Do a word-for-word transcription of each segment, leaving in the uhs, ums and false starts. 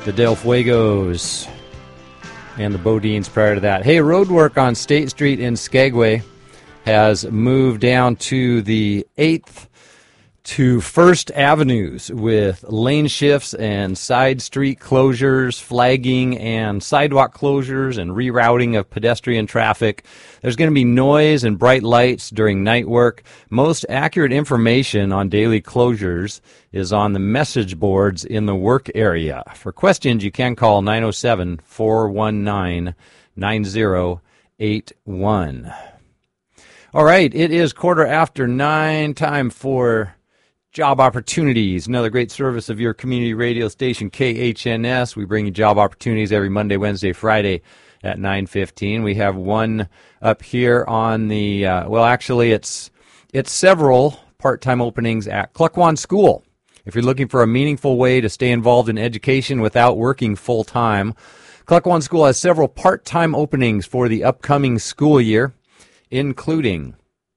the Del Fuegos, and the Bodines prior to that. Hey, road work on State Street in Skagway has moved down to the eighth to First Avenues with lane shifts and side street closures, flagging and sidewalk closures, and rerouting of pedestrian traffic. There's going to be noise and bright lights during night work. Most accurate information on daily closures is on the message boards in the work area. For questions, you can call nine oh seven, four one nine, nine oh eight one. All right, it is quarter after nine, time for Job Opportunities, another great service of your community radio station, K H N S. We bring you job opportunities every Monday, Wednesday, Friday at nine fifteen. We have one up here on the, uh, well, actually, it's it's several part-time openings at Klukwan School. If you're looking for a meaningful way to stay involved in education without working full-time, Klukwan School has several part-time openings for the upcoming school year, including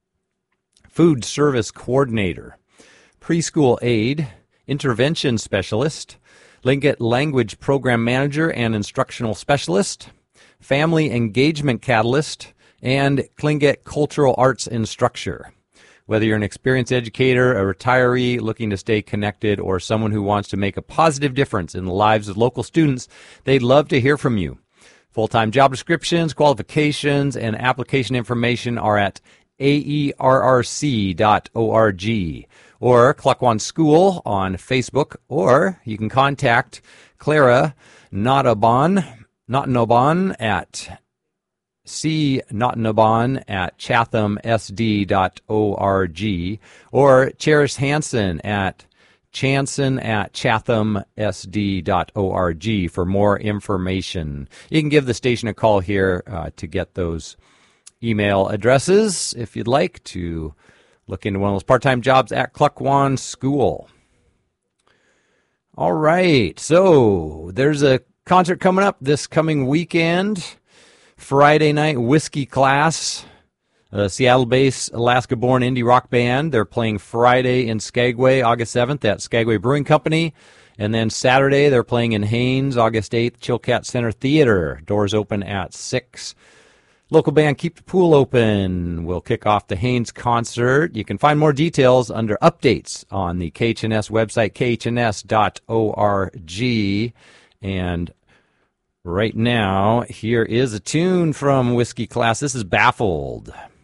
food service coordinator, preschool aide, intervention specialist, Tlingit language program manager and instructional specialist, family engagement catalyst, and Tlingit cultural arts instructor. Whether you're an experienced educator, a retiree looking to stay connected, or someone who wants to make a positive difference in the lives of local students, they'd love to hear from you. Full-time job descriptions, qualifications, and application information are at A E R R C dot org or Klukwan School on Facebook, or you can contact Clara Notaban, Notanoban at C. Notanoban at chatham s d dot org, or Cherish Hansen at Chanson at chatham s d dot org for more information. You can give the station a call here uh, to get those email addresses if you'd like to look into one of those part-time jobs at Klukwan School. All right, so there's a concert coming up this coming weekend. Friday night whiskey class, a Seattle-based, Alaska-born indie rock band. They're playing Friday in Skagway, August seventh at Skagway Brewing Company. And then Saturday, they're playing in Haines, August eighth, Chilkat Center Theater. Doors open at six. Local band Keep the Pool Open will kick off the Haines concert. You can find more details under updates on the K H N S website, K H N S dot org. And right now, here is a tune from Whiskey Class. This is Baffled.